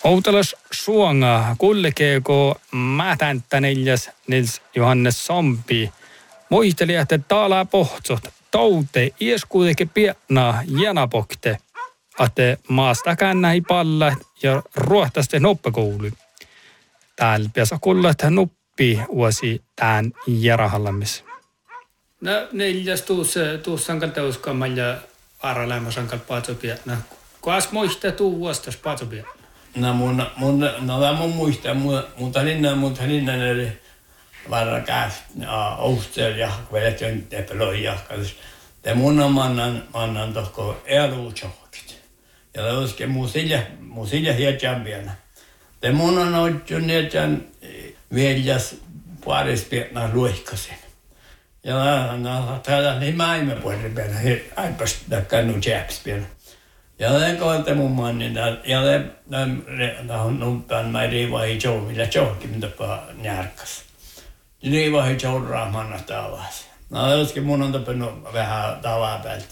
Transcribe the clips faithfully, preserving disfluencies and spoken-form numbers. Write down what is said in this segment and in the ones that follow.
Outalas suonga kulkeeko mätäntä neljäs Nils Johannes Sompi. Muisteli, että täällä pohtsot taute ieskuitenkin pienna janapokte. Että maasta käännäi pallat ja ruohtaste noppakoulu. Täällä pitäisi kuulla, että nuppi vuosi tämän jarahallamis. No neljäs tuossa tuussankal teuskamman ja aralämmösankal paatsopietna. Kuas muistaa tuu vuostas paatsopietna? No mun, mun, no mun muistaa, mun, mun talinnan, mun talinnan oli varra käft, Australian jahka, veletön tepeloi jahka. Ja mun on mannan, mannan tohko eluutsohkit. Ja se olisikin mun sillä, mun sillä hietjän vielä. Ja mun on oittu nietjän veljas paris pietna luikkasin. Ja no, täällä oli maailman puolella vielä, aipas takkaan tjäps vielä. Ja det går inte mun manni där. Ja det det on numpaan mä riivahi jouvilla johonkin mitä pa närkas. Riivahi jouraamanna taas. No joskin mun on tapannut vähän tavaa päältä.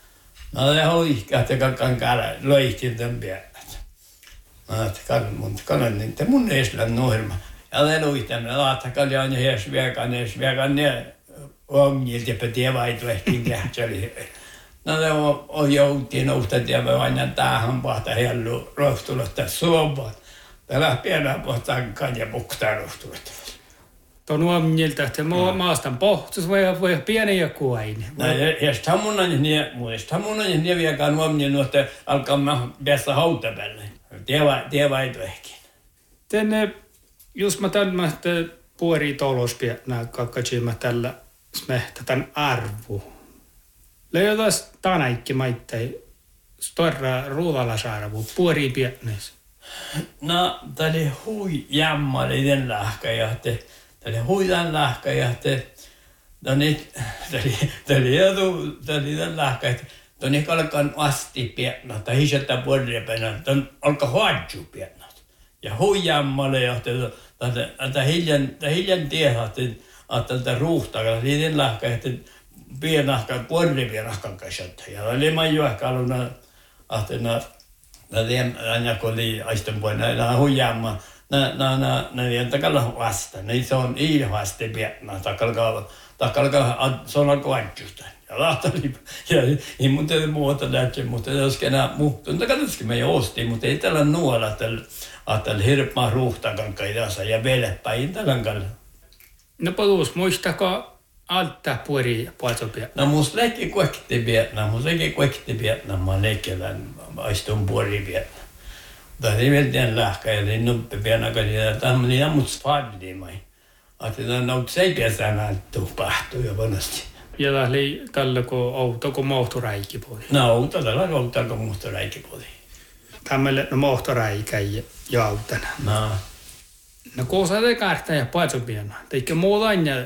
No se hoikka, että kakkan käydä loihtin tämän pienät. No että kan mun kanan niin te mun eslän nohjelma. Ja se loihtin ja laata kaljan ja hes viekan hes viekan ne omilta ja pitää vaihtoehtiin kähtseli. No se on, on jouttiin nousta tiedä aina tähän pahta hellu rohtuletta suopaan. Täällä pienää pohtaan kanja puktaa rohtuletta. Tuon uomilta, että maastan pohtus voi voi pieni ja kuaini. No ja sitä mun on niin, muista mun on niin vieläkään uomilta, että alkaa mä päästä hauta päälle. Tiedä, tiedä ei tuhkin. Tänne, jos mä tämän puori tolos pienää kakkatsiin tällä smehtä tämän arvu. Löytäis tänäikki maittai storra ruudalasarvu puori piennes. No, tää oli hui jämmari den lähkä ja te tää oli hui den lähkä ja te tää oli tää oli tää oli joku tää oli den lähkä että tää oli kalkan asti pienna tai hisettä puori pienna tää alkaa huadju pienna. Ja hui jämmari ja te tää tää hiljan tää hiljan tiedä että että tää ruuhtaa oli den lähkä että pienahka, puoli pienahkan kanssa. Ja oli mä juohkaluna, että na, na tien, aina kun oli aistun puolella, na huijaamaan, na, na, na, na tien takalla vasta. Niin se on ilhaasti pienah, takalkaa, takalkaa, se on alkoi adjusta. Ja lahtali, ja ei mun teille muuta lähtee, mutta joskin enää muuttuu. Takaliskin mä jo ostin, mutta ei tällä nuolla, että että hirppaa ruuhtakan kaidassa ja velepäin tällä kalla. No palus, muistakaa, alta puori puolsopia. No mus leikki kuekti Vietnam, mus leikki kuekti Vietnam, mä leikkelän aistun puori Vietnam. Tämä oli vielä lähkä ja niin nuppi pienäkäsi, ja tämä on niin ammut spadli mai. Että tämä on seipiässä näyttu pahtu ja vanhasti. Ja tämä oli tällä kun auto, kun moottoräikki puoli. No auto, tällä on auto, kun moottoräikki puoli. Tämmölle no moottoräikä ja autona. No. No kun sä te kaarta ja puolsopiana, teikö muuta aina?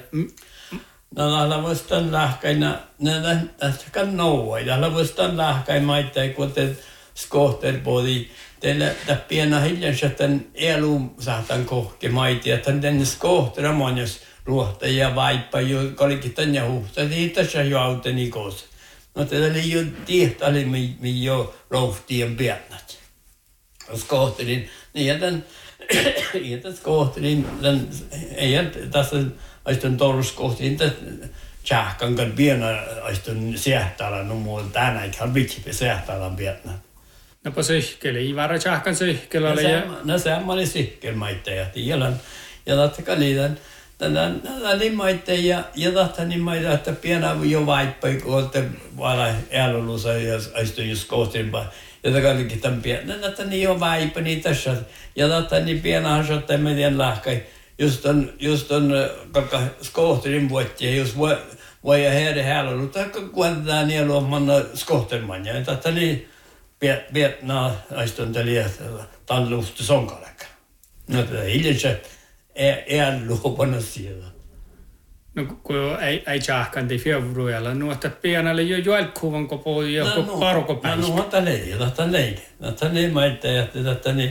No täällä vastaan lähkäinä, tästä kann noua. Täällä vastaan lähkäin maittain, kun te skohterpodi. Teillä tämä piena hiljaisesti tämän elun saatan kohke maiti, että tämän skohteramaan, jos ruohtaja vaippa, joka olikin tänne huhta. Siitä se jo auteni koos. No teillä oli jo tihtali, mi jo rouhtien piennat. Skohterin, niin ja tämän, ja tämän skohterin, ei tässä aistun torskohtiin, että tjahkan kan piena aistun sehtalan nummuun tänä, eikä hän vitsi sehtalan piena. No pa sihkeli, ivara tjahkan sihkeli oli ja... No se oli sihkeli maitteen ja tiedän. Ja tahtka liitän, tänä oli maitteen ja ja tahtka niin maitteen, että piena jo vaippai, kun olette vailla älulussa ja aistun just kohtiin. Ja tämä olikin tämän piena, että niin jo vaippa niin tässä. Ja tahtka niin piena hasoittaa meidän lähkäi. Just on, just on, kakka skohterin vuottia, jos voi, voi ja heidän häällä, mutta kuitenkaan niillä on manna skohterman. Ja tätä niin, piet, piet, naa, aistun täli, tämän luhtu sonkalekka. No tätä hiljensä, ei luopana siellä. No kun ei, ei tjahkan tei februarilla, no että pienelle jo juelkuvan kopo ja parukopäistä. No no, tätä leidi, tätä leidi. Tätä niin maittaa, että tätä niin,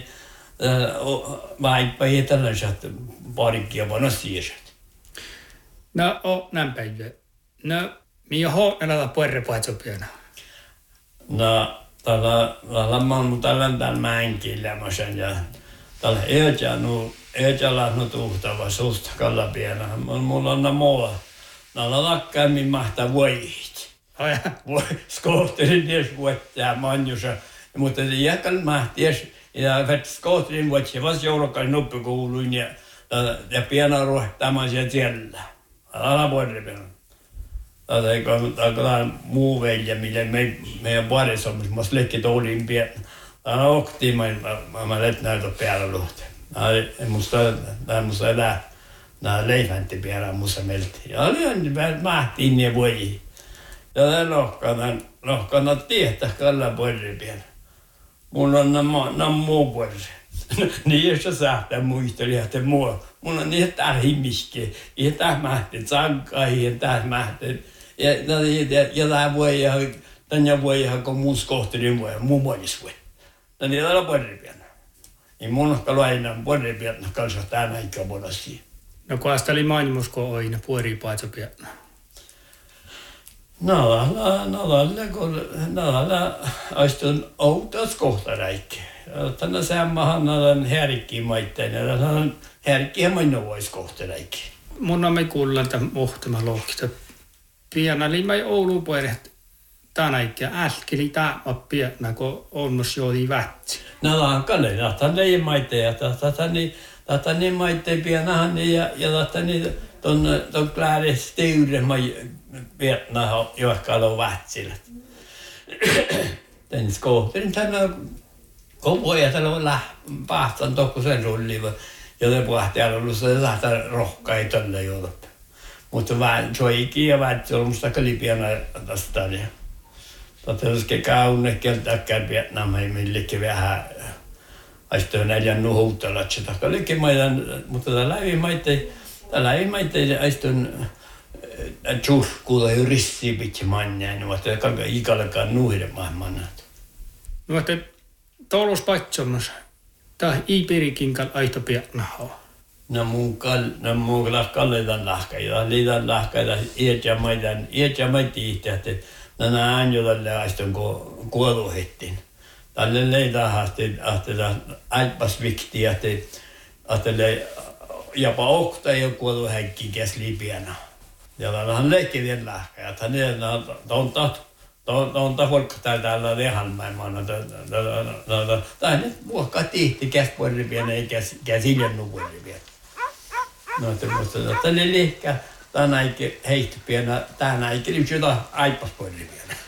vaippa ei tällaiset parikkia vanha siirset. No, o, näin päivä. No, minä olen näitä puolella puolsopiana. No, tällä, tällä mä oon tällä täällä mänkillä, mä sen, ja Tällä eetjänu, eetjälähnu tuhtava susta kalla pienä. Mulla on mua. Näillä lakkaimmin mahtaa voihit. Voi, skohterin ties vuottaa manjusa. Mutta se jäkkäl mahties. Ja vet skohterin vuotsia vas joulukai nuppikuuluin ja, ja piena ruohtamaan siellä siellä. Älä vuoden pienä. Tämä ei ole muu velja, millä me, meidän puolessa on, mutta leikki tuoliin pian. Tämä on okti, mä, mä, mä let näytä päällä luhteen. Musta tämä musta elää, nämä leifänti päällä musta melti. Ja oli on mahtiin ja voi. Ja tämä lohkana, lohkana tietää kalla puolella pian. Mulla on nämä muu puolella. Niin jos sä sähtää muisteli, että mua. Mulla on niitä täällä himmiski. Ja tää mähti sankaa, ja tää mähti. Ja, ja, ja tää voi ihan, tänne voi ihan kun muus kohterin voi, muu monis voi. Ja niitä on puolipienä. Ja mun on kalu aina puolipienä kanssa tää näikää puolasi. No kun asta oli maailmusko oina puolipaitsa pienä. Nalalla, nalalla, kun nalalla aistun outas kohtaräikki. Tänä sämmähän nalan härkkiä maittain, ja nalan härkkiä maino vois kohtaräikki. Mun on me kuullalta mohtama lohkista. Piena liima ei Oulun puolet tänäikkiä äskeli täämä pienä, kun onnos joodi vätsi. Nalahan kalle, tahtan ei maittain, ja tahtan niin maittain pienähän, ja tahtan niin ton, ton kläädes teure pienä, johka on vätsillä. Tän skohterin tänä kovoja tällä on pahtan tokko sen rulliva, joten puhti ollut se lähtee rohkaa tällä jolla. Mutta vähän soikin ja vähän se on musta kalipiana tästä. Tätä olisikin kaunekin takkään Vietnamiin, millekin vähän aistoin neljän nuhuuttalat se takalikin maidan, mutta tällä lävimaittei, tällä lävimaittei aistoin tjuhkuulla jo rissiin pitsi mannään, mutta ikallekaan nuhiden maailmannat. No, että tuollaisi paitsommassa. Tämä ei pirikinkään aito pienä ole. No mun kal, no mun kalletan lahkaita, liitan lahkaita, iät ja maitan, iät ja maiti että nämä anjotalle aistun kuoluhettiin. Tälle leitä hahti, että aipas vikti, että että jopa okta ja kuoluhäkki käsli pienä. Ja tämähän leikki vielä lahkaja, että ne on tahto. Tämä on tämä folk täällä Lehanmäen. Tämä on nyt vuokkaa tihti käspuolipienä eikä siljännupuolipienä. No, tämä on lihkä, tämä on heittypienä, tämä on aika lyhyt aippaspuolipienä.